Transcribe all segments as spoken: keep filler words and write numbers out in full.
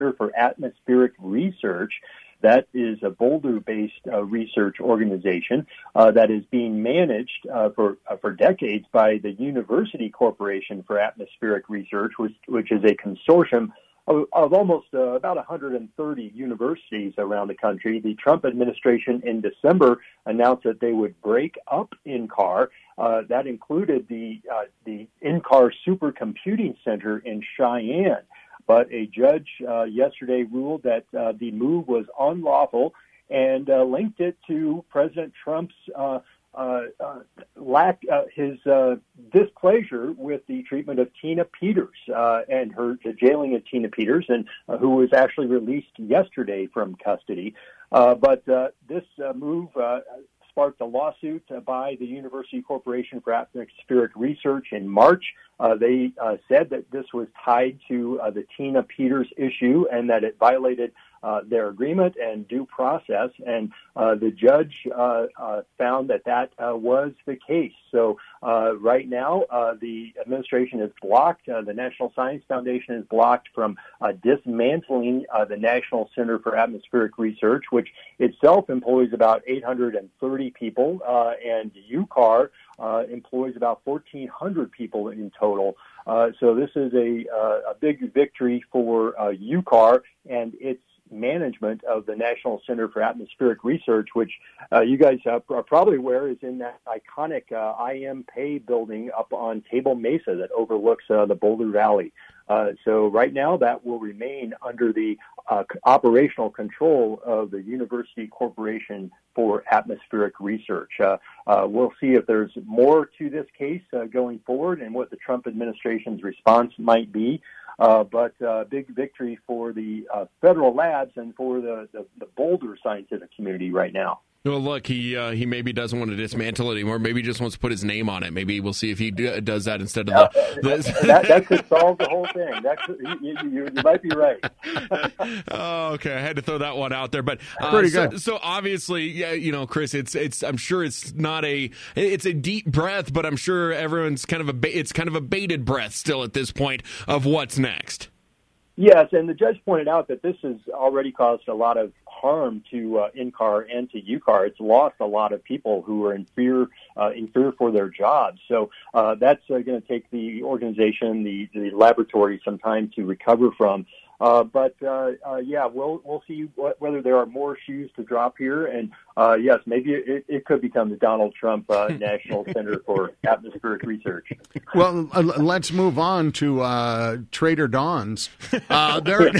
Center for Atmospheric Research. That is a Boulder-based uh, research organization uh, that is being managed uh, for uh, for decades by the University Corporation for Atmospheric Research, which, which is a consortium of, of almost uh, about one hundred thirty universities around the country. The Trump administration in December announced that they would break up N C A R. Uh, that included the uh, the N C A R Supercomputing Center in Cheyenne. But a judge uh, yesterday ruled that uh, the move was unlawful and uh, linked it to President Trump's uh, uh, uh, lack, uh, his uh, displeasure with the treatment of Tina Peters uh, and her the jailing of Tina Peters, and uh, who was actually released yesterday from custody. Uh, but uh, this uh, move uh, sparked a lawsuit uh, by the University Corporation for Atmospheric Research in March. Uh, they uh, said that this was tied to uh, the Tina Peters issue and that it violated uh, their agreement and due process. And uh, the judge uh, uh, found that that uh, was the case. So uh, right now, uh, the administration is blocked. Uh, the National Science Foundation is blocked from uh, dismantling uh, the National Center for Atmospheric Research, which itself employs about eight hundred thirty people, uh, and U C A R uh, employs about fourteen hundred people in total. Uh, so this is a, uh, a big victory for uh, U C A R and its management of the National Center for Atmospheric Research, which uh, you guys uh, are probably aware is in that iconic uh, I M Pei building up on Table Mesa that overlooks uh, the Boulder Valley. Uh, so right now that will remain under the uh, operational control of the University Corporation for Atmospheric Research. Uh, uh, we'll see if there's more to this case uh, going forward and what the Trump administration's response might be. Uh, but uh, big victory for the uh, federal labs and for the, the, the Boulder scientific community right now. Well, look, he uh, he maybe doesn't want to dismantle it anymore. Maybe he just wants to put his name on it. Maybe we'll see if he do, does that instead of the... the that, that could solve the whole thing. That could, you, you, you might be right. Oh, okay. I had to throw that one out there. But uh, Pretty so, good. so obviously, yeah, you know, Chris, it's it's. I'm sure it's not a... It's a deep breath, but I'm sure everyone's kind of a... It's kind of a bated breath still at this point of what's next. Yes, and the judge pointed out that this has already caused a lot of harm to uh, N C A R and to U C A R. It's lost a lot of people who are in fear, uh, in fear for their jobs. So uh, that's uh, going to take the organization, the, the laboratory, some time to recover from. Uh, but uh, uh, yeah, we'll we'll see what, whether there are more shoes to drop here, and uh, yes, maybe it, it could become the Donald Trump uh, National Center for Atmospheric Research. Well, uh, let's move on to uh, Trader Don's. Uh, there,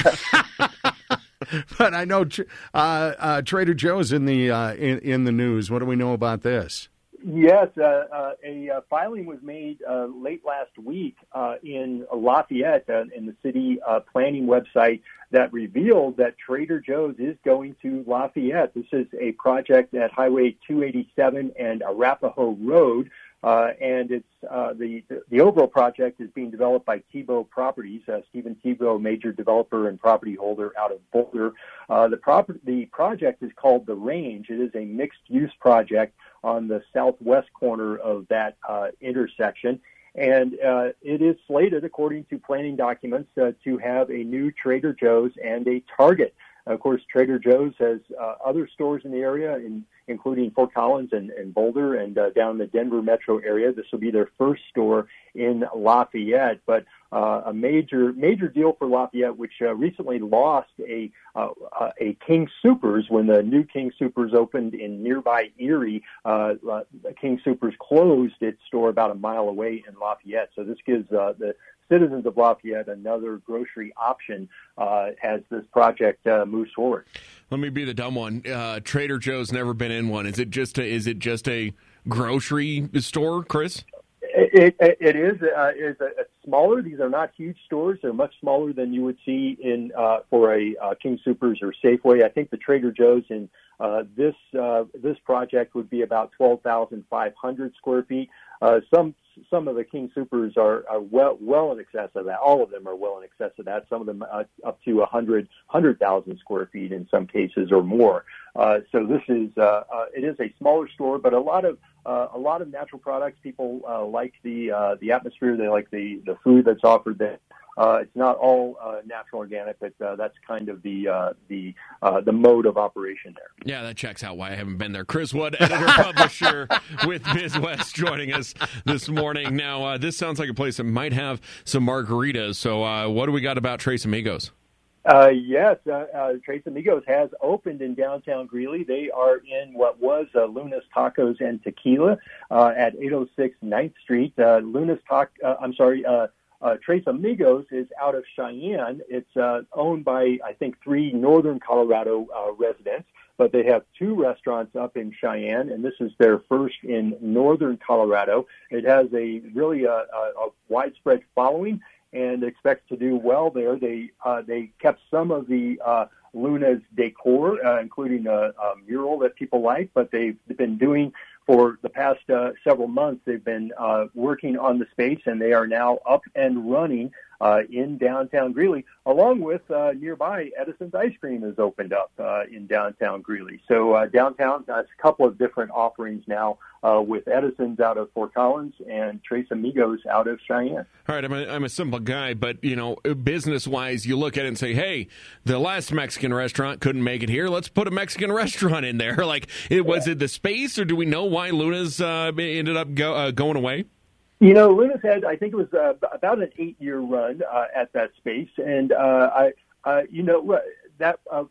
but I know uh, uh, Trader Joe's in the uh, in, in the news. What do we know about this? Yes, uh, uh, a uh, filing was made uh, late last week uh, in Lafayette, uh, in the city uh, planning website, that revealed that Trader Joe's is going to Lafayette. This is a project at Highway two eighty-seven and Arapahoe Road. Uh, and it's uh, the the overall project is being developed by Tebow Properties. Uh, Stephen Tebow, major developer and property holder out of Boulder. Uh, the proper, the project is called The Range. It is a mixed-use project on the southwest corner of that uh, intersection. And uh, it is slated, according to planning documents, uh, to have a new Trader Joe's and a Target. Of course, Trader Joe's has uh, other stores in the area, in, including Fort Collins and, and Boulder and uh, down in the Denver metro area. This will be their first store in Lafayette, but uh, a major major deal for Lafayette, which uh, recently lost a uh, a King Soopers when the new King Soopers opened in nearby Erie. Uh, uh, King Soopers closed its store about a mile away in Lafayette, so this gives uh, the citizens of Lafayette another grocery option uh, as this project uh, moves forward. Let me be the dumb one. Uh, Trader Joe's never been in one. Is it just a, is it just a grocery store, Chris? It, it, it is. Uh, it is a, a smaller. These are not huge stores. They're much smaller than you would see in uh, for a uh, King Soopers or Safeway. I think the Trader Joe's in uh, this uh, this project would be about twelve thousand five hundred square feet. Uh, some some of the King Soopers are, are well well in excess of that. All of them are well in excess of that. Some of them uh, up to one hundred thousand square feet in some cases or more. Uh, so this is uh, uh, it is a smaller store, but a lot of uh, a lot of natural products. People uh, like the uh, the atmosphere. They like the, the food that's offered there. Uh, it's not all uh, natural organic, but uh, that's kind of the uh, the uh, the mode of operation there. Yeah, that checks out why I haven't been there. Chris Wood, editor-publisher with BizWest, joining us this morning. Now, uh, this sounds like a place that might have some margaritas. So uh, what do we got about Tres Amigos? Uh, yes, uh, uh, Tres Amigos has opened in downtown Greeley. They are in what was uh, Luna's Tacos and Tequila uh, at eight oh six ninth Street. Uh, Luna's Tac, uh, I'm sorry, uh, uh, Tres Amigos is out of Cheyenne. It's uh, owned by, I think, three northern Colorado uh, residents, but they have two restaurants up in Cheyenne, and this is their first in northern Colorado. It has a really uh, a, a widespread following and expects to do well there. They uh, they kept some of the uh, Luna's decor, uh, including a, a mural that people like, but they've been doing for the past uh, several months. They've been uh, working on the space, and they are now up and running uh, in downtown Greeley, along with uh, nearby Edison's Ice Cream has opened up uh, in downtown Greeley. So uh, downtown has a couple of different offerings now uh, with Edison's out of Fort Collins and Tres Amigos out of Cheyenne. All right, I'm a, I'm a simple guy, but, you know, business-wise, you look at it and say, hey, the last Mexican restaurant couldn't make it here. Let's put a Mexican restaurant in there. Like, it, was it the space, or do we know why Luna's uh, ended up go, uh, going away? You know, Luna's had, I think it was uh, about an eight-year run uh, at that space. And, uh, I, uh, you know, that uh,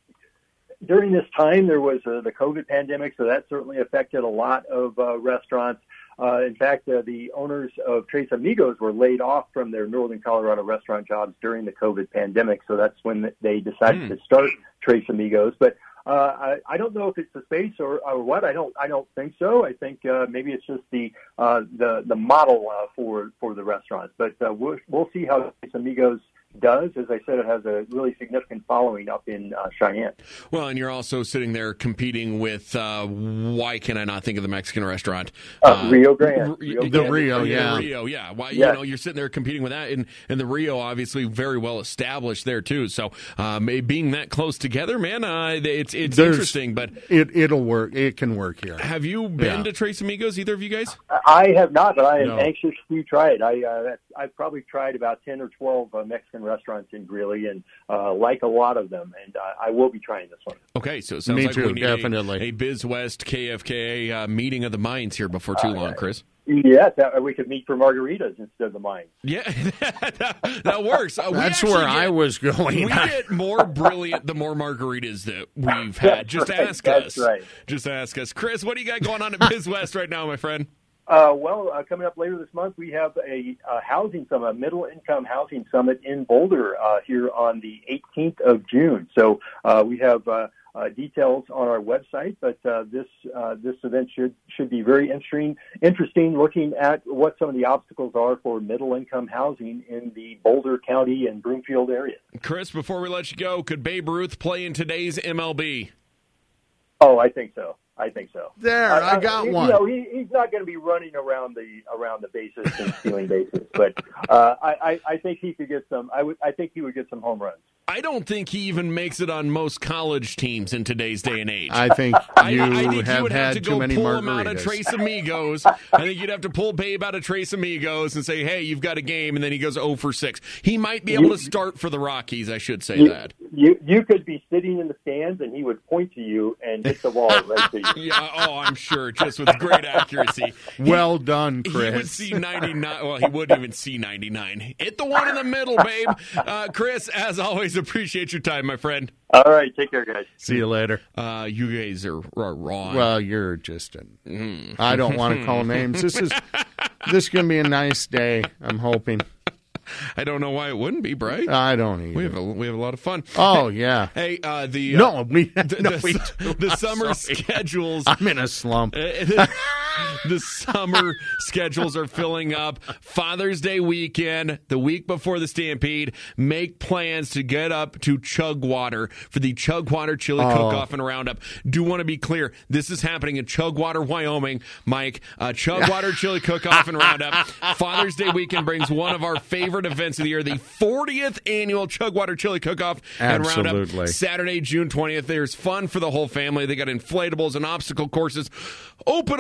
during this time, there was uh, the COVID pandemic, so that certainly affected a lot of uh, restaurants. Uh, in fact, uh, the owners of Tres Amigos were laid off from their northern Colorado restaurant jobs during the COVID pandemic, so that's when they decided mm. to start Tres Amigos. But Uh, I, I don't know if it's the space or, or what. I don't. I don't think so. I think uh, maybe it's just the uh, the the model uh, for for the restaurants. But uh, we'll we'll see how Tres Amigos does. As I said, it has a really significant following up in uh, Cheyenne. Well, and you're also sitting there competing with, uh, why can I not think of the Mexican restaurant? Uh, uh, Rio Grande. Rio the Grande. Rio, yeah. The Rio, yeah. Why, yes. You know, you're sitting there competing with that, and, and the Rio obviously very well established there, too. So um, being that close together, man, uh, it's it's There's, interesting. But it, it'll work. It can work here. Have you been yeah. to Tres Amigos, either of you guys? I have not, but I am no. anxious to try it. I, uh, I've probably tried about ten or twelve uh, Mexican restaurants in Greeley, and uh, like a lot of them, and uh, I will be trying this one. Okay, so it sounds Me like too, we need definitely. a, a BizWest K F K A uh, meeting of the minds here before too uh, long, Chris. Yes, that, we could meet for margaritas instead of the mine. Yeah, that, that works. Uh, That's where get, I was going. We get more brilliant the more margaritas that we've had. That's Just right. ask That's us. Right. Just ask us. Chris, what do you got going on at BizWest right now, my friend? Uh, well, uh, coming up later this month, we have a, a housing summit, a middle-income housing summit in Boulder uh, here on the eighteenth of June. So uh, we have uh, uh, details on our website, but uh, this uh, this event should should be very interesting. Interesting, looking at what some of the obstacles are for middle-income housing in the Boulder County and Broomfield area. Chris, before we let you go, could Babe Ruth play in today's M L B? Oh, I think so. I think so. There, uh, I got he, one. You know, he, he's not going to be running around the around the bases and stealing bases, but uh, I, I, I think he could get some. I would. I think he would get some home runs. I don't think he even makes it on most college teams in today's day and age. I think you I, I think have you would had have to too go many pull margaritas. him out of Tres Amigos. I think you'd have to pull Babe out of Tres Amigos and say, hey, you've got a game, and then he goes oh for six. He might be able you, to start for the Rockies, I should say you, that. You you could be sitting in the stands, and he would point to you and hit the ball right to you. Yeah, oh, I'm sure, just with great accuracy. Well he, done, Chris. He would see ninety-nine. Well, he wouldn't even see ninety-nine. Hit the one in the middle, Babe. Uh, Chris, as always, appreciate your time, my friend. All right, take care, guys. See you later. Uh, you guys are, are wrong. Well, you're just an. Mm. I don't want to call names. This is this is going to be a nice day. I'm hoping. I don't know why it wouldn't be, Bryce. I don't either. We have a we have a lot of fun. Oh yeah. Hey, uh, the no, uh, we the, no, the, we the, the summer sorry. schedules. I'm in a slump. The summer schedules are filling up. Father's Day weekend, the week before the Stampede. Make plans to get up to Chugwater for the Chugwater Chili oh. Cook-Off and Roundup. Do want to be clear, this is happening in Chugwater, Wyoming. Mike, uh, Chugwater Chili Cook-Off and Roundup. Father's Day weekend brings one of our favorite events of the year, the fortieth annual Chugwater Chili Cook-Off and Roundup. Absolutely. Saturday, June twentieth. There's fun for the whole family. They got inflatables and obstacle courses open all day for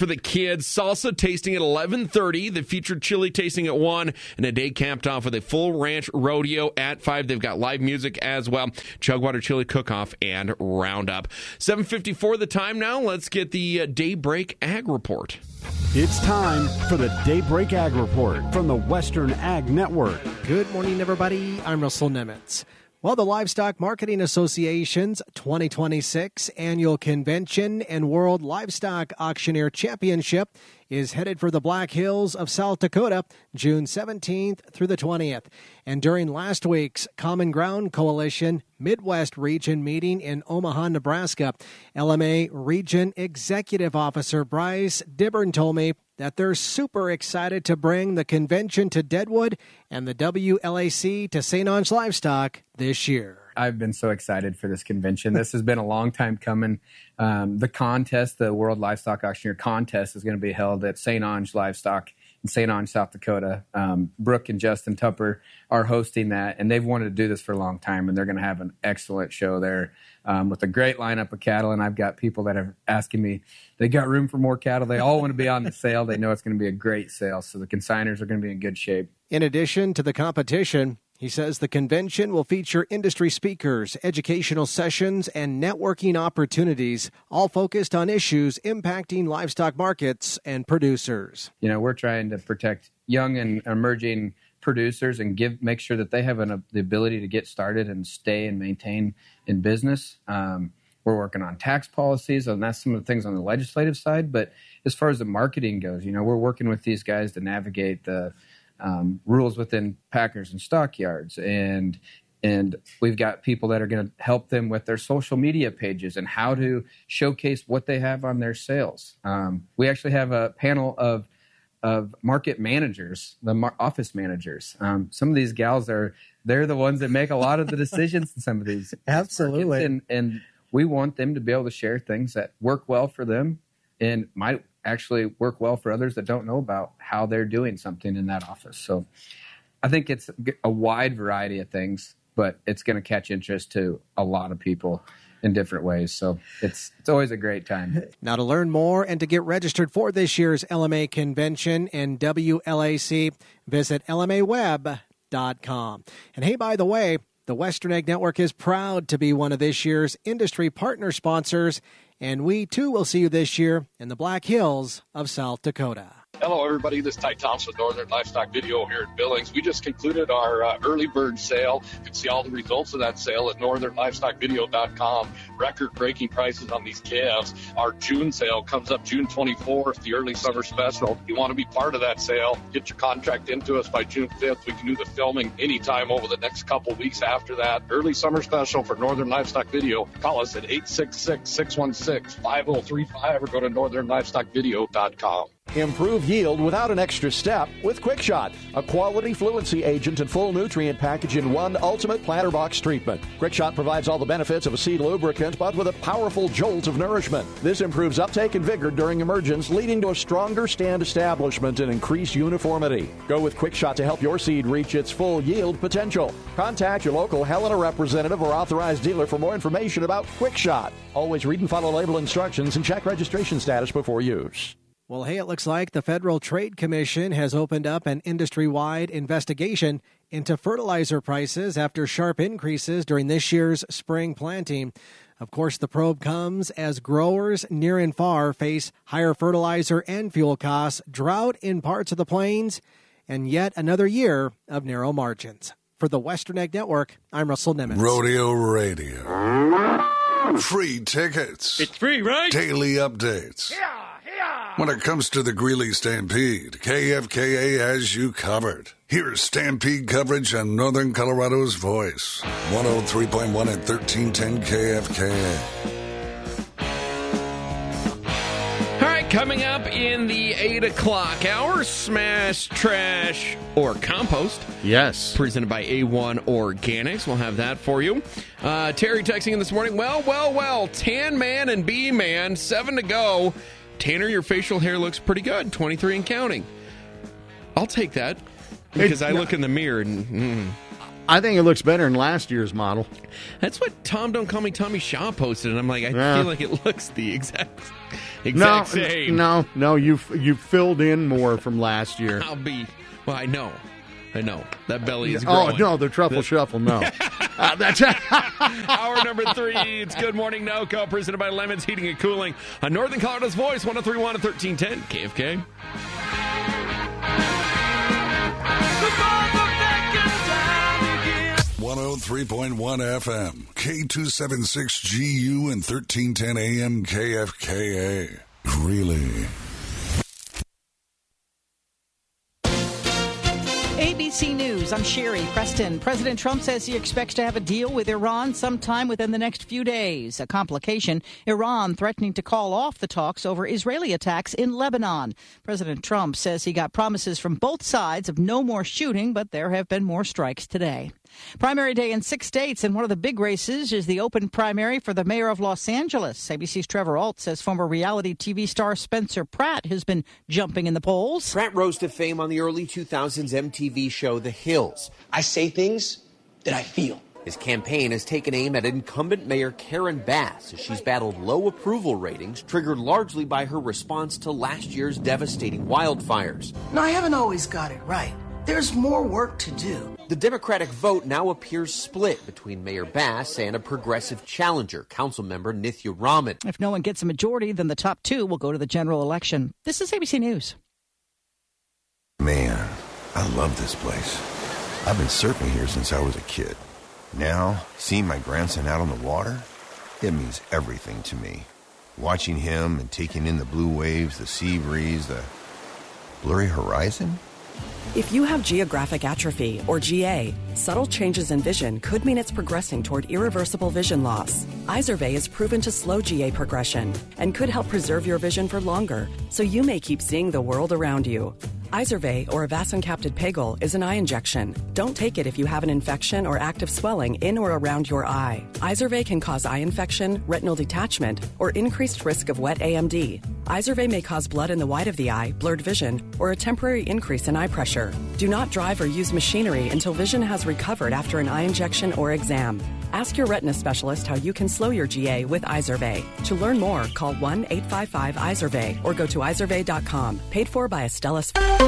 for the kids. Salsa tasting at eleven thirty. The featured chili tasting at one. And a day capped off with a full ranch rodeo at five. They've got live music as well. Chugwater Chili Cook-Off and Roundup. seven fifty-four the time now. Let's get the uh, Daybreak Ag Report. It's time for the Daybreak Ag Report from the Western Ag Network. Good morning, everybody. I'm Russell Nemitz. Well, the Livestock Marketing Association's twenty twenty-six Annual Convention and World Livestock Auctioneer Championship is headed for the Black Hills of South Dakota, June seventeenth through the twentieth. And during last week's Common Ground Coalition Midwest Region meeting in Omaha, Nebraska, L M A Region Executive Officer Bryce Dibburn told me that they're super excited to bring the convention to Deadwood and the W L A C to Saint Onge Livestock this year. I've been so excited for this convention. This has been a long time coming. Um, the contest, the World Livestock Auctioneer Contest, is going to be held at Saint Onge Livestock in Saint Onge, South Dakota. Um, Brooke and Justin Tupper are hosting that, and they've wanted to do this for a long time, and they're going to have an excellent show there um, with a great lineup of cattle. And I've got people that are asking me, they got room for more cattle. They all want to be on the sale. They know it's going to be a great sale, so the consigners are going to be in good shape. In addition to the competition, he says the convention will feature industry speakers, educational sessions, and networking opportunities, all focused on issues impacting livestock markets and producers. You know, we're trying to protect young and emerging producers and give make sure that they have an, the ability to get started and stay and maintain in business. Um, we're working on tax policies, and that's some of the things on the legislative side. But as far as the marketing goes, you know, we're working with these guys to navigate the Um, rules within packers and stockyards, and and we've got people that are going to help them with their social media pages and how to showcase what they have on their sales. Um, we actually have a panel of of market managers, the mar- office managers. Um, some of these gals are they're the ones that make a lot of the decisions in some of these. Absolutely, and and we want them to be able to share things that work well for them and might actually work well for others that don't know about how they're doing something in that office. So I think it's a wide variety of things, but it's going to catch interest to a lot of people in different ways. So it's it's always a great time. Now, to learn more and to get registered for this year's L M A convention and W L A C, visit L M A web dot com. And hey, by the way, the Western Ag Network is proud to be one of this year's industry partner sponsors, and we, too, will see you this year in the Black Hills of South Dakota. Hello, everybody. This is Ty Thompson, Northern Livestock Video here in Billings. We just concluded our uh, early bird sale. You can see all the results of that sale at northern livestock video dot com. Record-breaking prices on these calves. Our June sale comes up June twenty-fourth, the early summer special. If you want to be part of that sale, get your contract into us by June fifth. We can do the filming anytime over the next couple weeks after that. Early summer special for Northern Livestock Video. Call us at eight six six, six one six, five oh three five or go to northern livestock video dot com. Improve yield without an extra step with QuickShot, a quality fluency agent and full nutrient package in one ultimate planter box treatment. QuickShot provides all the benefits of a seed lubricant, but with a powerful jolt of nourishment. This improves uptake and vigor during emergence, leading to a stronger stand establishment and increased uniformity. Go with QuickShot to help your seed reach its full yield potential. Contact your local Helena representative or authorized dealer for more information about QuickShot. Always read and follow label instructions and check registration status before use. Well, hey, it looks like the Federal Trade Commission has opened up an industry-wide investigation into fertilizer prices after sharp increases during this year's spring planting. Of course, the probe comes as growers near and far face higher fertilizer and fuel costs, drought in parts of the plains, and yet another year of narrow margins. For the Western Ag Network, I'm Russell Nemitz. Rodeo Radio. Free tickets. It's free, right? Daily updates. Yeah, yeah. When it comes to the Greeley Stampede, K F K A has you covered. Here's Stampede coverage on Northern Colorado's voice. one oh three point one at thirteen ten K F K A. Coming up in the eight o'clock hour, Smash, Trash, or Compost. Yes. Presented by A one Organics. We'll have that for you. Uh, Terry texting in this morning. Well, well, well. Tan Man and B Man, seven to go. Tanner, your facial hair looks pretty good. twenty-three and counting. I'll take that because it, I look in the mirror and... Mm. I think it looks better than last year's model. That's what Tom Don't Call Me Tommy Shaw posted, and I'm like, I Yeah. feel like it looks the exact, exact No, same. no, no. You you filled in more from last year. I'll be. Well, I know, I know that belly is Oh growing. no, the truffle shuffle. No, uh, that's Hour number three. It's Good Morning NoCo, presented by Lemons Heating and Cooling on Northern Colorado's Voice, one oh three point one and thirteen ten K F K. one oh three point one F M, K two seventy-six G U and thirteen ten A M K F K A. Really? A B C News, I'm Sherry Preston. President Trump says he expects to have a deal with Iran sometime within the next few days. A complication, Iran threatening to call off the talks over Israeli attacks in Lebanon. President Trump says he got promises from both sides of no more shooting, but there have been more strikes today. Primary day in six states, and one of the big races is the open primary for the mayor of Los Angeles. A B C's Trevor Ault says former reality T V star Spencer Pratt has been jumping in the polls. Pratt rose to fame on the early two thousands M T V show The Hills. I say things that I feel. His campaign has taken aim at incumbent Mayor Karen Bass as she's battled low approval ratings, triggered largely by her response to last year's devastating wildfires. No, I haven't always got it right. There's more work to do. The Democratic vote now appears split between Mayor Bass and a progressive challenger, Councilmember Nithya Raman. If no one gets a majority, then the top two will go to the general election. This is A B C News. Man, I love this place. I've been surfing here since I was a kid. Now, seeing my grandson out on the water, it means everything to me. Watching him and taking in the blue waves, the sea breeze, the blurry horizon. If you have geographic atrophy, or G A, subtle changes in vision could mean it's progressing toward irreversible vision loss. Izervay is proven to slow G A progression and could help preserve your vision for longer, so you may keep seeing the world around you. Izervay, or avacincaptad pegol, is an eye injection. Don't take it if you have an infection or active swelling in or around your eye. Izervay can cause eye infection, retinal detachment, or increased risk of wet A M D. Izervay may cause blood in the white of the eye, blurred vision, or a temporary increase in eye pressure. Do not drive or use machinery until vision has recovered after an eye injection or exam. Ask your retina specialist how you can slow your G A with Izervay. To learn more, call one eight five five Izervay or go to izervay dot com. Paid for by Astellas.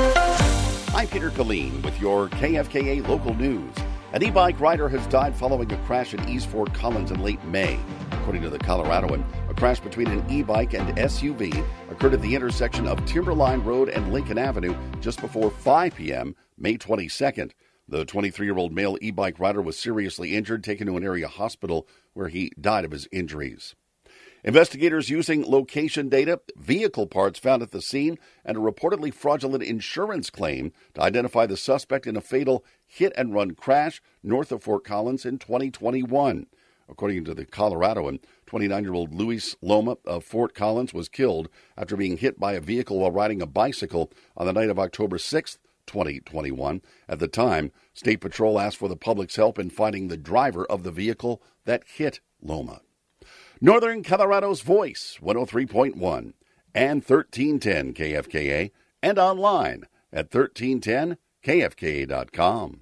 I'm Peter Killeen with your K F K A local news. An e-bike rider has died following a crash in East Fort Collins in late May. According to the Coloradoan, a crash between an e-bike and S U V occurred at the intersection of Timberline Road and Lincoln Avenue just before five p.m., May twenty-second. The twenty-three-year-old male e-bike rider was seriously injured, taken to an area hospital where he died of his injuries. Investigators using location data, vehicle parts found at the scene, and a reportedly fraudulent insurance claim to identify the suspect in a fatal hit-and-run crash north of Fort Collins in twenty twenty-one. According to the Coloradoan, twenty-nine-year-old Luis Loma of Fort Collins was killed after being hit by a vehicle while riding a bicycle on the night of October sixth, twenty twenty-one. At the time, State Patrol asked for the public's help in finding the driver of the vehicle that hit Loma. Northern Colorado's Voice, one oh three point one and thirteen ten K F K A, and online at thirteen ten K F K A dot com.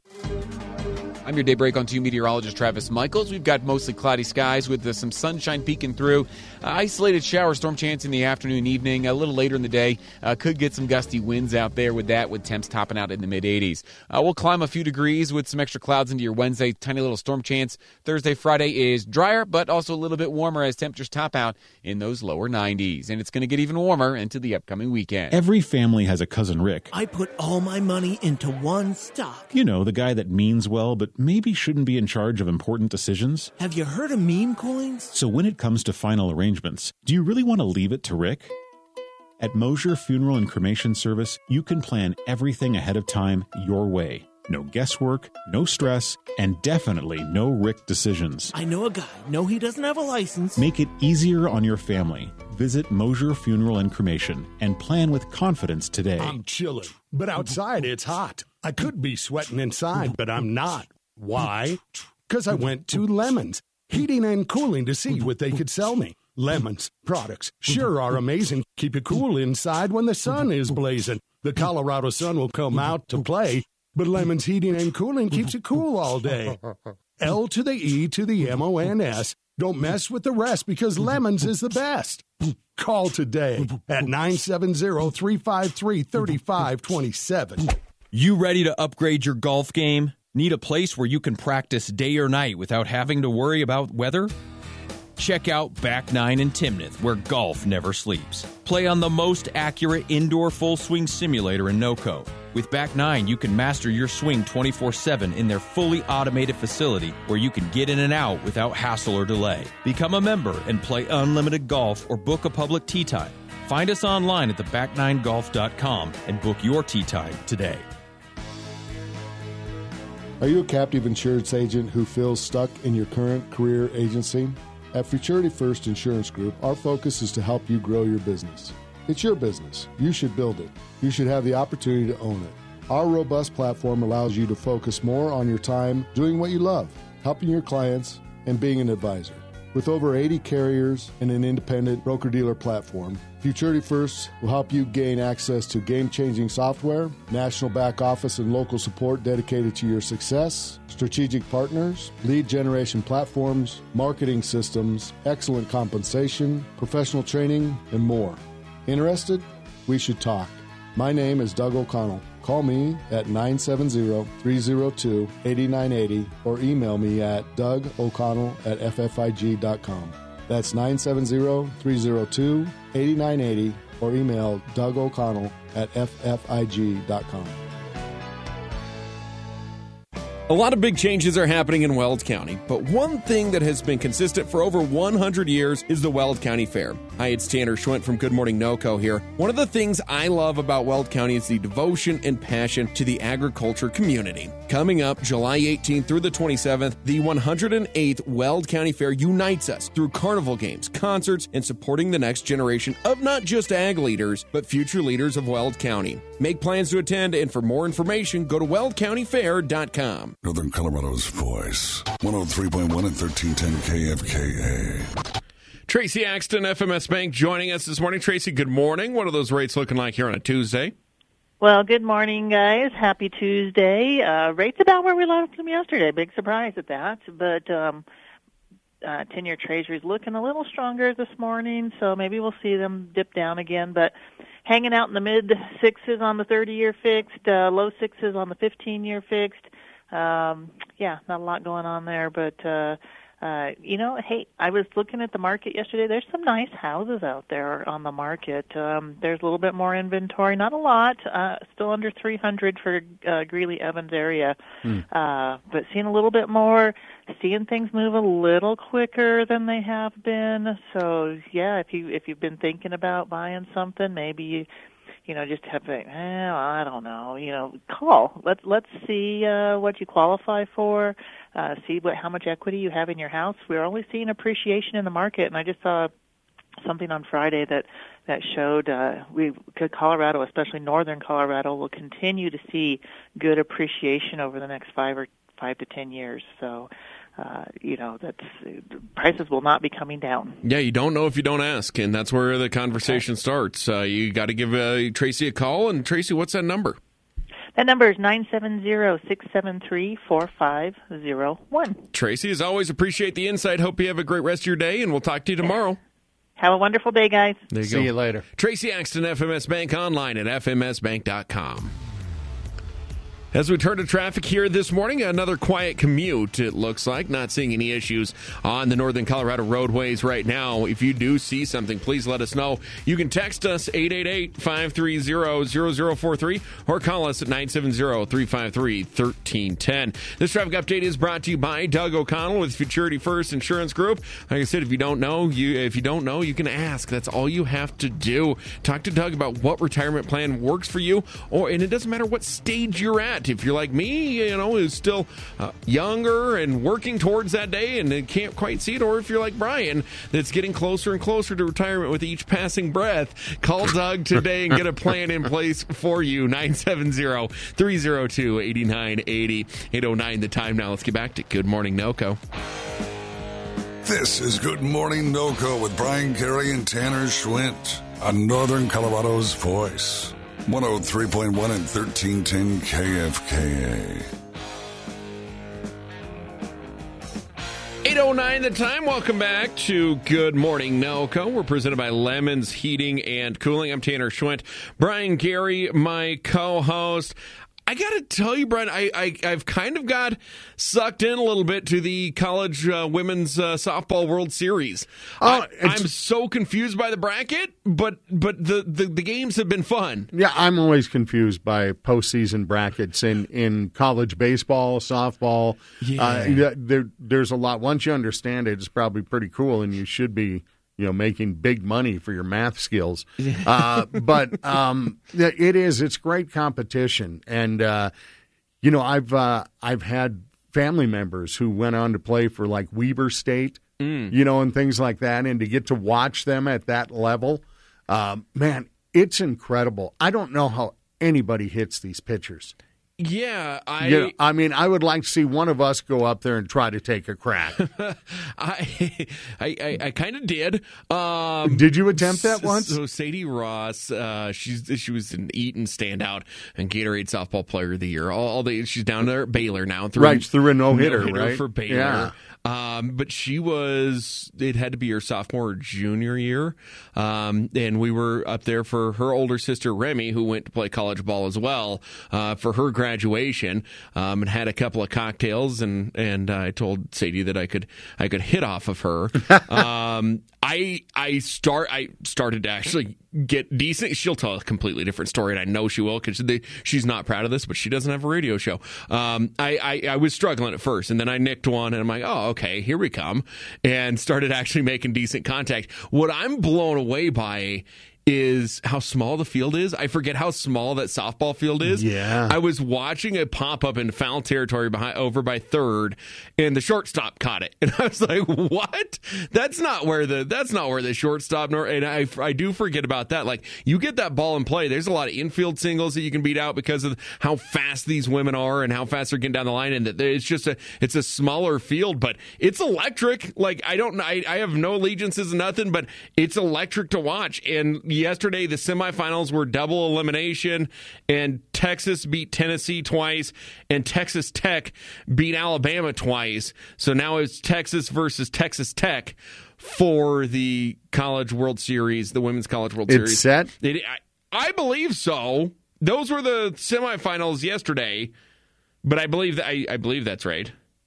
I'm your Daybreak on two meteorologist Travis Michaels. We've got mostly cloudy skies with uh, some sunshine peeking through. Uh, isolated shower storm chance in the afternoon and evening. A little later in the day, uh, could get some gusty winds out there with that, with temps topping out in the mid-eighties. Uh, we'll climb a few degrees with some extra clouds into your Wednesday. Tiny little storm chance. Thursday, Friday is drier, but also a little bit warmer as temperatures top out in those lower nineties. And it's going to get even warmer into the upcoming weekend. Every family has a cousin Rick. I put all my money into one stock. You know, the guy that means well, but maybe shouldn't be in charge of important decisions. Have you heard of meme coins? So when it comes to final arrangements, do you really want to leave it to Rick? At Mosier Funeral and Cremation Service, you can plan everything ahead of time your way. No guesswork, no stress, and definitely no Rick decisions. I know a guy. No, he doesn't have a license. Make it easier on your family. Visit Mosier Funeral and Cremation and plan with confidence today. I'm chilling, but outside it's hot. I could be sweating inside, but I'm not. Why? Because I went to Lemons, heating and cooling, to see what they could sell me. Lemons products sure are amazing. Keep you cool inside when the sun is blazing. The Colorado sun will come out to play. But Lemons Heating and Cooling keeps it cool all day. L to the E to the M O N S. Don't mess with the rest because Lemons is the best. Call today at nine seven zero, three five three, three five two seven. You ready to upgrade your golf game? Need a place where you can practice day or night without having to worry about weather? Check out Back Nine in Timnath, where golf never sleeps. Play on the most accurate indoor full swing simulator in NOCO. With Back Nine, you can master your swing twenty-four seven in their fully automated facility where you can get in and out without hassle or delay. Become a member and play unlimited golf or book a public tee time. Find us online at the back nine golf dot com and book your tee time today. Are you a captive insurance agent who feels stuck in your current career agency? At Futurity First Insurance Group, our focus is to help you grow your business. It's your business. You should build it. You should have the opportunity to own it. Our robust platform allows you to focus more on your time doing what you love, helping your clients, and being an advisor. With over eighty carriers and an independent broker-dealer platform, Futurity First will help you gain access to game-changing software, national back office and local support dedicated to your success, strategic partners, lead generation platforms, marketing systems, excellent compensation, professional training, and more. Interested? We should talk. My name is Doug O'Connell. Call me at nine seven zero, three zero two, eight nine eight zero or email me at doug o'connell at f f i g dot com. That's nine seven zero, three zero two, eight nine eight zero or email doug o'connell at f f i g dot com. A lot of big changes are happening in Weld County, but one thing that has been consistent for over one hundred years is the Weld County Fair. Hi, it's Tanner Schwint from Good Morning NOCO here. One of the things I love about Weld County is the devotion and passion to the agriculture community. Coming up July eighteenth through the twenty-seventh, the one hundred eighth Weld County Fair unites us through carnival games, concerts, and supporting the next generation of not just ag leaders, but future leaders of Weld County. Make plans to attend, and for more information, go to weld county fair dot com. Northern Colorado's voice. one oh three point one and thirteen ten K F K A. Tracy Axton, F M S Bank, joining us this morning. Tracy, good morning. What are those rates looking like here on a Tuesday? Well, good morning, guys. Happy Tuesday. Uh, rates about where we left them yesterday. Big surprise at that. But um, uh, ten-year Treasury's looking a little stronger this morning, so maybe we'll see them dip down again. But hanging out in the mid-sixes on the thirty-year fixed, uh, low sixes on the fifteen-year fixed. Um, yeah, not a lot going on there, but, uh, uh, you know, hey, I was looking at the market yesterday. There's some nice houses out there on the market. Um, there's a little bit more inventory, not a lot, uh, still under three hundred for, uh, Greeley-Evans area. Hmm. Uh, but seeing a little bit more, seeing things move a little quicker than they have been. So, yeah, if you, if you've been thinking about buying something, maybe you, you know, just have to, eh, well, I don't know, you know, call. Let's let's see uh, what you qualify for, uh, see what how much equity you have in your house. We're only seeing appreciation in the market, and I just saw something on Friday that that showed uh, we Colorado, especially northern Colorado, will continue to see good appreciation over the next five or five to ten years. So. Uh, you know, that's prices will not be coming down. Yeah, you don't know if you don't ask, and that's where the conversation okay. starts. Uh, you got to give uh, Tracy a call. And Tracy, what's that number? That number is nine seven zero, six seven three, four five zero one. Tracy, as always, appreciate the insight. Hope you have a great rest of your day, and we'll talk to you tomorrow. Have a wonderful day, guys. There you See go. you later. Tracy Axton, F M S Bank, online at f m s bank dot com. As we turn to traffic here this morning, another quiet commute, it looks like. Not seeing any issues on the northern Colorado roadways right now. If you do see something, please let us know. You can text us eight eight eight, five three zero, zero zero four three or call us at nine seven zero, three five three, one three one zero. This traffic update is brought to you by Doug O'Connell with Futurity First Insurance Group. Like I said, if you don't know, you if you don't know, you can ask. That's all you have to do. Talk to Doug about what retirement plan works for you, or and it doesn't matter what stage you're at. If you're like me, you know, who's still uh, younger and working towards that day and can't quite see it, or if you're like Brian, that's getting closer and closer to retirement with each passing breath, call Doug today and get a plan in place for you. nine seven zero, three zero two, eight nine eight zero. eight oh nine the time now. Let's get back to Good Morning NOCO. This is Good Morning NOCO with Brian Carey and Tanner Schwint on Northern Colorado's voice. one oh three point one and thirteen ten K F K A. eight oh nine the time. Welcome back to Good Morning Nelco. We're presented by Lemons Heating and Cooling. I'm Tanner Schwint. Brian Gary, my co-host. I got to tell you, Brian, I, I, I've kind of got sucked in a little bit to the college uh, women's uh, softball World Series. Oh, I, I'm so confused by the bracket, but but the, the, the games have been fun. Yeah, I'm always confused by postseason brackets in, in college baseball, softball. Yeah. Uh, there, there's a lot. Once you understand it, it's probably pretty cool, and you should be, you know, making big money for your math skills. Uh, but um, it is, it's great competition. And, uh, you know, I've uh, I've had family members who went on to play for like Weber State, mm. you know, and things like that. And to get to watch them at that level, um, man, it's incredible. I don't know how anybody hits these pitchers. Yeah, I. You know, I mean, I would like to see one of us go up there and try to take a crack. I, I, I, I kind of did. Um, did you attempt that once? So Sadie Ross, uh, she's she was an Eaton standout and Gatorade softball player of the year. All, all the she's down there at Baylor now. Through, right, through a no hitter, right? For Baylor. Yeah. Um, but she was, it had to be her sophomore or junior year. Um, and we were up there for her older sister, Remy, who went to play college ball as well, uh, for her graduation, um, and had a couple of cocktails. And, and uh, I told Sadie that I could, I could hit off of her. um, I, I start, I started to actually get decent. She'll tell a completely different story, and I know she will because she's not proud of this, but she doesn't have a radio show. Um, I, I, I was struggling at first, and then I nicked one, and I'm like, oh, okay, here we come, and started actually making decent contact. What I'm blown away by is how small the field is. I forget how small that softball field is. Yeah. I was watching it pop up in foul territory behind over by third, and the shortstop caught it. And I was like, what? That's not where the that's not where the shortstop nor and I I do forget about that. Like, you get that ball in play, there's a lot of infield singles that you can beat out because of how fast these women are and how fast they're getting down the line, and that it's just a it's a smaller field, but it's electric. Like, I don't I, I have no allegiances and nothing, but it's electric to watch. And yesterday, the semifinals were double elimination, and Texas beat Tennessee twice, and Texas Tech beat Alabama twice. So now it's Texas versus Texas Tech for the College World Series, the Women's College World It's Series. It's set? It, I, I believe so. Those were the semifinals yesterday, but I believe that I, I believe that's right.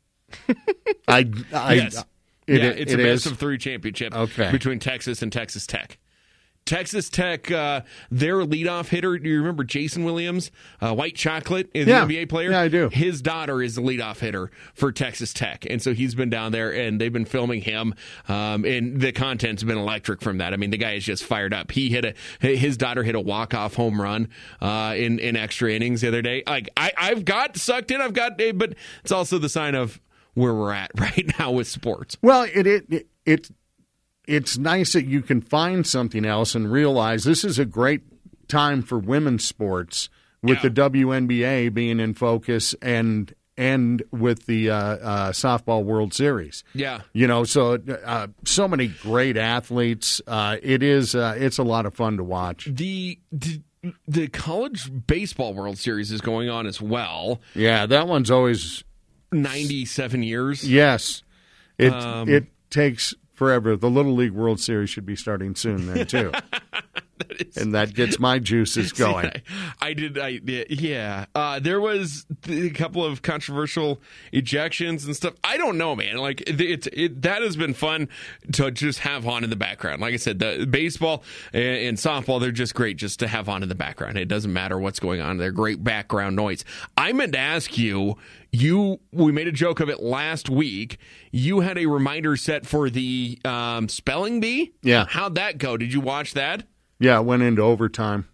I, I yes. It, yeah, it, it's it a best is. of three championship Okay. between Texas and Texas Tech. Texas Tech, uh, their leadoff hitter, do you remember Jason Williams, uh, White Chocolate, is Yeah. an N B A player? Yeah, I do. His daughter is the leadoff hitter for Texas Tech, and so he's been down there, and they've been filming him, um, and the content's been electric from that. I mean, the guy is just fired up. He hit a his daughter hit a walk off home run uh, in in extra innings the other day. Like, I I've got sucked in, I've got, but it's also the sign of where we're at right now with sports. Well, it it it. it It's nice that you can find something else and realize this is a great time for women's sports with yeah. the W N B A being in focus and and with the uh, uh, softball World Series. Yeah, you know, so uh, so many great athletes. Uh, it is uh, it's a lot of fun to watch. The, the the college baseball World Series is going on as well. Yeah, that one's always ninety-seven years. Yes, it Um, it takes forever. The Little League World Series should be starting soon then too. that is, and that gets my juices going. See, I, I did, I yeah. Uh, there was a couple of controversial ejections and stuff. I don't know, man. Like, it's it, that has been fun to just have on in the background. Like I said, the baseball and, and softball, they're just great just to have on in the background. It doesn't matter what's going on. They're great background noise. I meant to ask you. You, we made a joke of it last week. You had a reminder set for the um, spelling bee. Yeah. How'd that go? Did you watch that? Yeah, it went into overtime.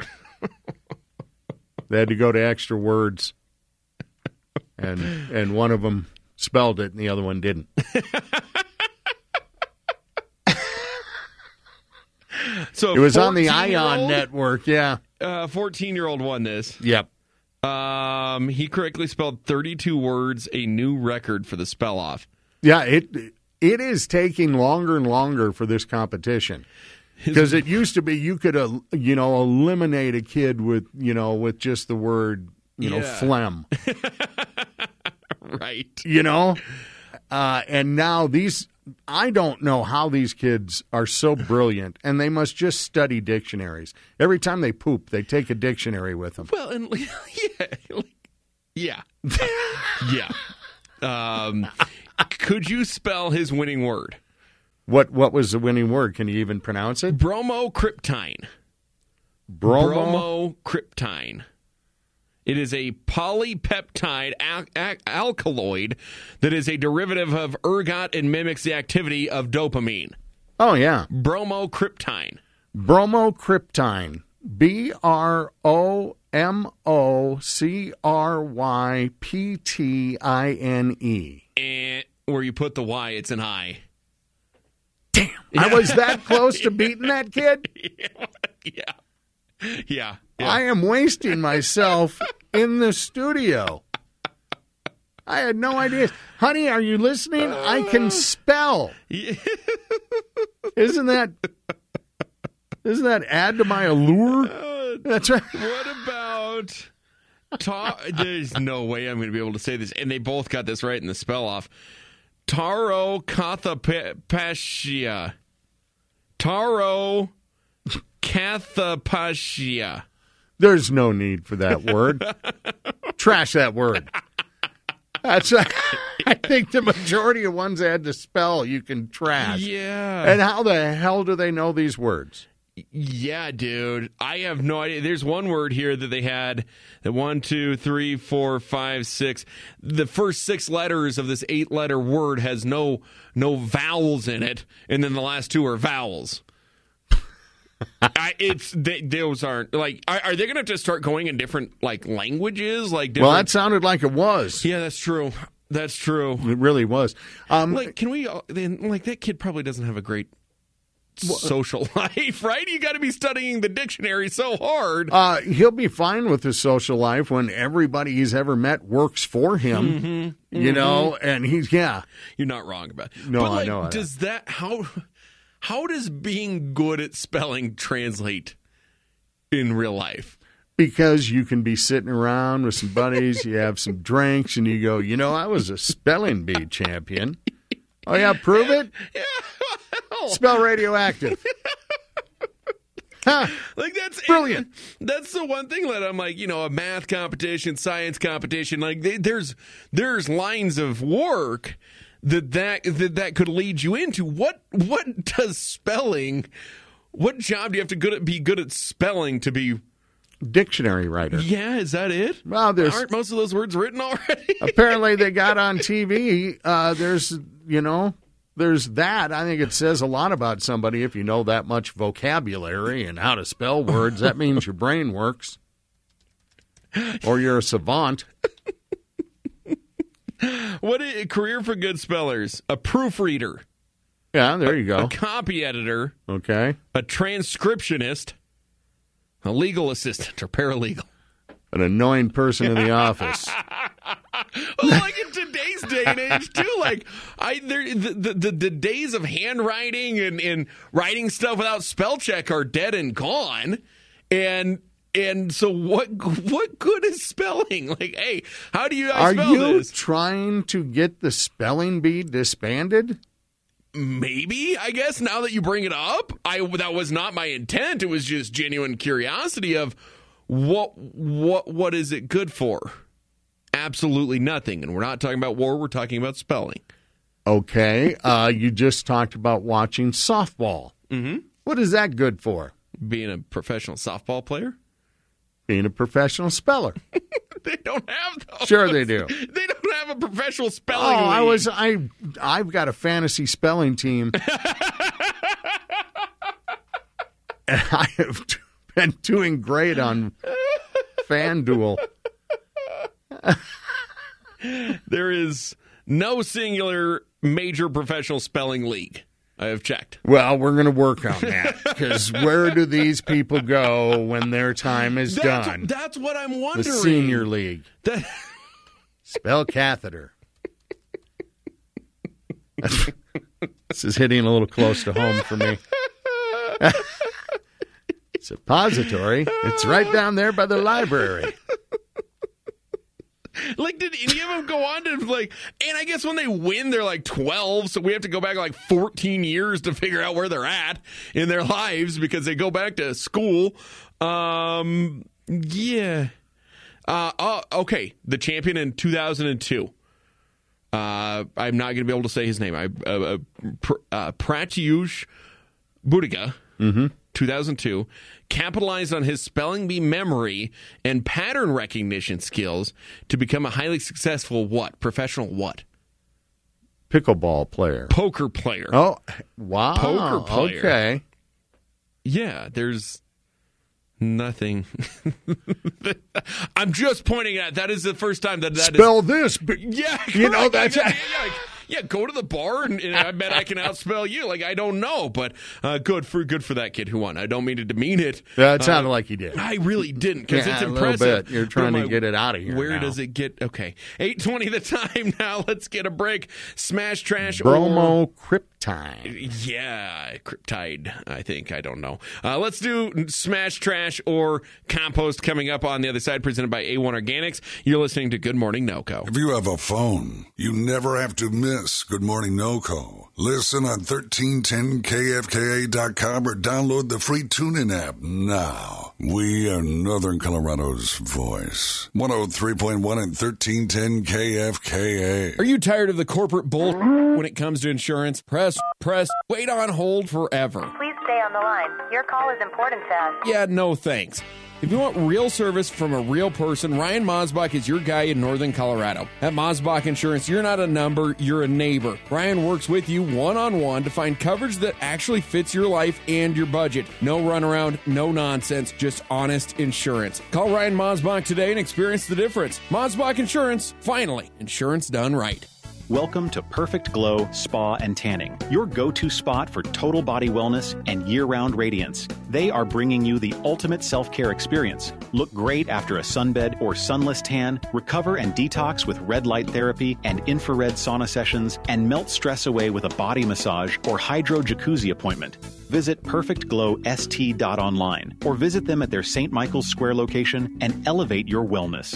They had to go to extra words, and and one of them spelled it, and the other one didn't. So it was on the fourteen-year-old Ion network. Yeah, uh, fourteen-year-old won this. Yep. Um, he correctly spelled thirty-two words, a new record for the spell off. Yeah, it it is taking longer and longer for this competition. Because it used to be you could, uh, you know, eliminate a kid with, you know, with just the word, you know, Yeah. phlegm. Right. You know? Uh, and now these, I don't know how these kids are so brilliant, and they must just study dictionaries. Every time they poop, they take a dictionary with them. Well, and yeah, like, yeah, yeah. Um, could you spell his winning word? What What was the winning word? Can you even pronounce it? Bromocryptine. Bromo? Bromocryptine. It is a polypeptide al- al- alkaloid that is a derivative of ergot and mimics the activity of dopamine. Oh, yeah. Bromocryptine. Bromocryptine. B R O M O C R Y P T I N E. And where you put the Y, it's an I. I was that close to beating that kid? Yeah. Yeah. I am wasting myself in the studio. I had no idea. Honey, are you listening? I can spell. Isn't that isn't that add to my allure? That's right. What about ta- there's no way I'm going to be able to say this, and they both got this right in the spell off. Taro Cathapatia. Taro Cathapatia. There's no need for that word. Trash that word. That's I think the majority of ones that had to spell you can trash. Yeah. And how the hell do they know these words? Yeah, dude. I have no idea. There's one word here that they had. The one, two, three, four, five, six. The first six letters of this eight-letter word has no no vowels in it, and then the last two are vowels. I, it's they, those aren't like. Are, are they going to have to start going in different like languages? Like, different... Well, that sounded like it was. Yeah, that's true. That's true. It really was. Um, like, can we? Then, like, that kid probably doesn't have a great social life, right? You got to be studying the dictionary so hard. Uh, he'll be fine with his social life when everybody he's ever met works for him. Mm-hmm, you mm-hmm. know, and he's yeah. You're not wrong about it. No, but, like, I know. Does that how? How does being good at spelling translate in real life? Because you can be sitting around with some buddies, you have some drinks, and you go, you know, I was a spelling bee champion. Oh, yeah, prove it? Spell radioactive. Huh. Like, that's brilliant. That's the one thing that I'm like, you know, a math competition, science competition, like they, there's there's lines of work that that, that that could lead you into. What what does spelling, what job do you have to good at, be good at spelling to be? Dictionary writer. Yeah, is that it? Well, there's aren't most of those words written already? Apparently they got on T V. Uh, there's, you know, there's that. I think it says a lot about somebody if you know that much vocabulary and how to spell words. That means your brain works. Or you're a savant. What a career for good spellers. A proofreader. Yeah, there you go. A copy editor. Okay. A transcriptionist. A legal assistant or paralegal. An annoying person in the office. Oh, like in today's day and age, too. Like, I there, the, the, the days of handwriting and, and writing stuff without spell check are dead and gone. And and so what what good is spelling? Like, hey, how do you guys Are spell you this? trying to get the spelling bee disbanded? Maybe, I guess, now that you bring it up. I that was not my intent. It was just genuine curiosity of what what what is it good for? Absolutely nothing. And we're not talking about war, we're talking about spelling. Okay. Uh, you just talked about watching softball. Mm-hmm. What is that good for? Being a professional softball player? Being a professional speller. They don't have those. Sure they do. They don't have a professional spelling Oh, I league. was I I've got a fantasy spelling team. And I have been doing great on FanDuel. There is no singular major professional spelling league. I have checked. Well, we're going to work on that because where do these people go when their time is That's, done? that's what I'm wondering. The senior league. That- Spell catheter. This is hitting a little close to home for me. Suppository? It's right down there by the library. Like, did any of them go on to, like, and I guess when they win, they're like twelve, so we have to go back like fourteen years to figure out where they're at in their lives because they go back to school. Um, yeah. Uh, oh, okay. The champion in two thousand two. Uh, I'm not going to be able to say his name. I uh, uh, Pr- uh, Pratyush Budiga. Mm-hmm. two thousand two, capitalized on his spelling bee memory and pattern recognition skills to become a highly successful what? Professional what? Pickleball player. Poker player. Oh, wow. Poker player. Okay. Yeah, there's nothing. I'm just pointing out that is the first time that that Spell is... this. But yeah, you know, correct. that's... Yeah, yeah, yeah. Yeah, go to the bar, and, and I bet I can outspell you. Like, I don't know, but uh, good for good for that kid who won. I don't mean to demean it. Yeah, it sounded uh, like he did. I really didn't, because yeah, it's a impressive. Little bit. You're trying like, to get it out of here. Where now. does it get? Okay, eight twenty the time now. Let's get a break. Smash, trash, Bromo or... Kryptide. Yeah, Kryptide, I think. I don't know. Uh, let's do Smash, Trash, or Compost coming up on the other side, presented by A one Organics. You're listening to Good Morning NoCo. If you have a phone, you never have to miss Good Morning NoCo. Listen on thirteen ten K F K A dot com or download the free TuneIn app now. We are Northern Colorado's voice. one oh three point one and thirteen ten K F K A. Are you tired of the corporate bull when it comes to insurance? Press, press, wait on hold forever. Please stay on the line. Your call is important to us. Yeah, no thanks. If you want real service from a real person, Ryan Mosbach is your guy in Northern Colorado. At Mosbach Insurance, you're not a number, you're a neighbor. Ryan works with you one-on-one to find coverage that actually fits your life and your budget. No runaround, no nonsense, just honest insurance. Call Ryan Mosbach today and experience the difference. Mosbach Insurance, finally, insurance done right. Welcome to Perfect Glow Spa and Tanning, your go-to spot for total body wellness and year-round radiance. They are bringing you the ultimate self-care experience. Look great after a sunbed or sunless tan, recover and detox with red light therapy and infrared sauna sessions, and melt stress away with a body massage or hydro jacuzzi appointment. Visit perfect glow s t dot online or visit them at their Saint Michael's Square location and elevate your wellness.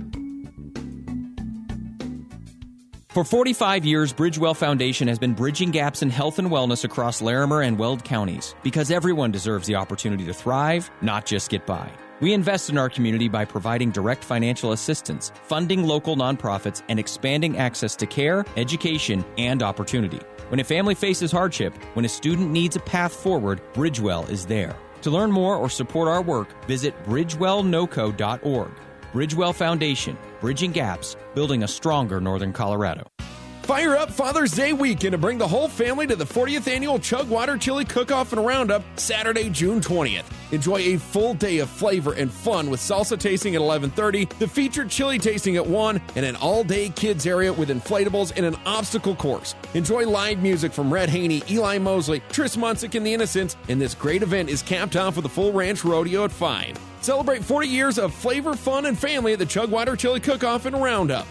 For forty-five years, Bridgewell Foundation has been bridging gaps in health and wellness across Larimer and Weld counties because everyone deserves the opportunity to thrive, not just get by. We invest in our community by providing direct financial assistance, funding local nonprofits, and expanding access to care, education, and opportunity. When a family faces hardship, when a student needs a path forward, Bridgewell is there. To learn more or support our work, visit bridgewell noco dot org. Bridgewell Foundation, bridging gaps, building a stronger Northern Colorado. Fire up Father's Day weekend to bring the whole family to the fortieth Annual Chugwater Chili Cook-Off and Roundup, Saturday, June twentieth. Enjoy a full day of flavor and fun with salsa tasting at eleven thirty, the featured chili tasting at one, and an all-day kids area with inflatables and an obstacle course. Enjoy live music from Red Haney, Eli Mosley, Tris Munsick, and the Innocents, and this great event is capped off with a full ranch rodeo at five. Celebrate forty years of flavor, fun, and family at the Chugwater Chili Cook-Off and Roundup.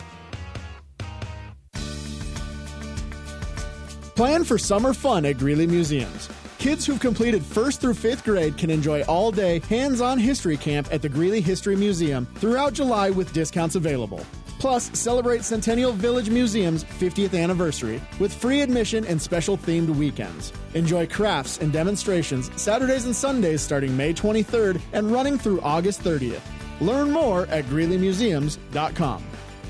Plan for summer fun at Greeley Museums. Kids who've completed first through fifth grade can enjoy all-day, hands-on history camp at the Greeley History Museum throughout July with discounts available. Plus, celebrate Centennial Village Museum's fiftieth anniversary with free admission and special themed weekends. Enjoy crafts and demonstrations Saturdays and Sundays starting May twenty-third and running through August thirtieth. Learn more at greeley museums dot com.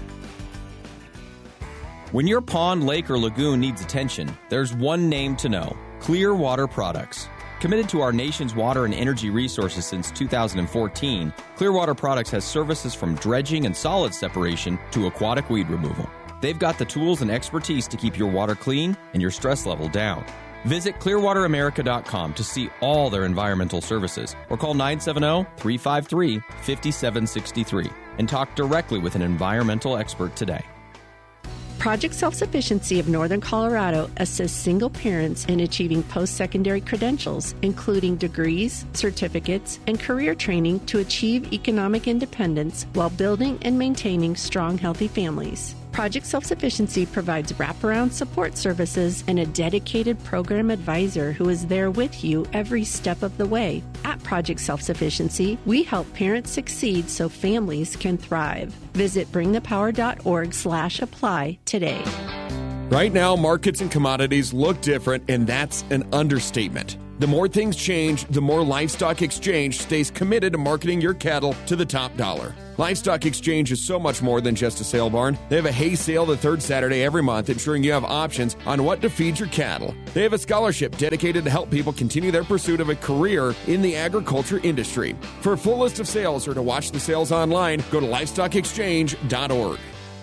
When your pond, lake, or lagoon needs attention, there's one name to know: Clear Water Products. Committed to our nation's water and energy resources since two thousand fourteen, Clearwater Products has services from dredging and solid separation to aquatic weed removal. They've got the tools and expertise to keep your water clean and your stress level down. Visit clearwater america dot com to see all their environmental services or call nine seven zero, three five three, five seven six three and talk directly with an environmental expert today. Project Self-Sufficiency of Northern Colorado assists single parents in achieving post-secondary credentials, including degrees, certificates, and career training to achieve economic independence while building and maintaining strong, healthy families. Project Self-Sufficiency provides wraparound support services and a dedicated program advisor who is there with you every step of the way. At Project Self-Sufficiency, we help parents succeed so families can thrive. Visit bringthepower.org slash apply today. Right now, markets and commodities look different, and that's an understatement. The more things change, the more Livestock Exchange stays committed to marketing your cattle to the top dollar. Livestock Exchange is so much more than just a sale barn. They have a hay sale the third Saturday every month, ensuring you have options on what to feed your cattle. They have a scholarship dedicated to help people continue their pursuit of a career in the agriculture industry. For a full list of sales or to watch the sales online, go to livestock exchange dot org.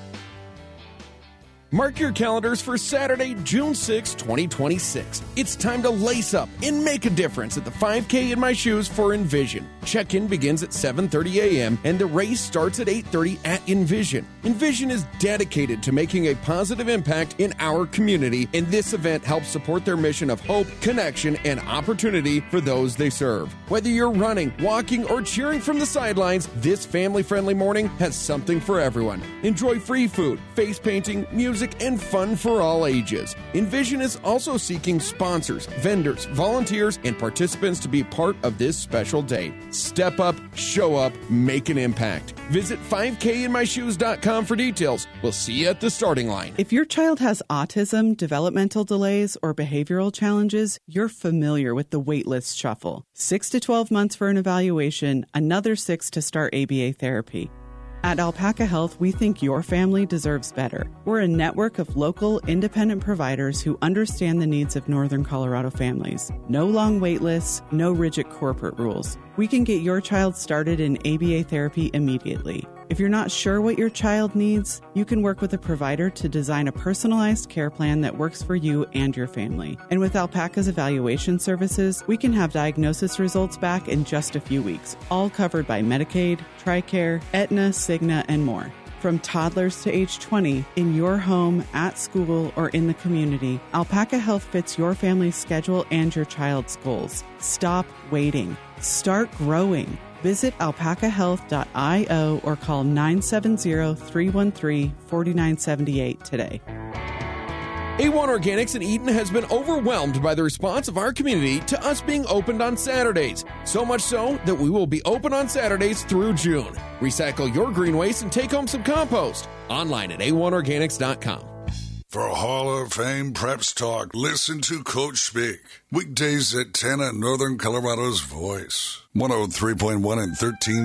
Mark your calendars for Saturday, June sixth, twenty twenty-six. It's time to lace up and make a difference at the five K in My Shoes for Envision. Check-in begins at seven thirty a.m. and the race starts at eight thirty at Envision. Envision is dedicated to making a positive impact in our community, and this event helps support their mission of hope, connection, and opportunity for those they serve. Whether you're running, walking, or cheering from the sidelines, this family-friendly morning has something for everyone. Enjoy free food, face painting, music, and fun for all ages. Envision is also seeking sponsors, vendors, volunteers, and participants to be part of this special day. Step up, show up, make an impact. Visit five K in my shoes dot com for details. We'll see you at the starting line. If your child has autism, developmental delays, or behavioral challenges, you're familiar with the waitlist shuffle. Six to twelve months for an evaluation, another six to start A B A therapy. At Alpaca Health, we think your family deserves better. We're a network of local, independent providers who understand the needs of Northern Colorado families. No long wait lists, no rigid corporate rules. We can get your child started in A B A therapy immediately. If you're not sure what your child needs, you can work with a provider to design a personalized care plan that works for you and your family. And with Alpaca's evaluation services, we can have diagnosis results back in just a few weeks, all covered by Medicaid, TRICARE, Aetna, Cigna, and more. From toddlers to age twenty, in your home, at school, or in the community, Alpaca Health fits your family's schedule and your child's goals. Stop waiting. Start growing. Visit alpaca health dot io or call nine seven zero, three one three, four nine seven eight today. A one Organics in Eden has been overwhelmed by the response of our community to us being opened on Saturdays. So much so that we will be open on Saturdays through June. Recycle your green waste and take home some compost. Online at a one organics dot com. For Hall of Fame Preps Talk, listen to Coach speak. Weekdays at ten at Northern Colorado's Voice. one oh three point one and thirteen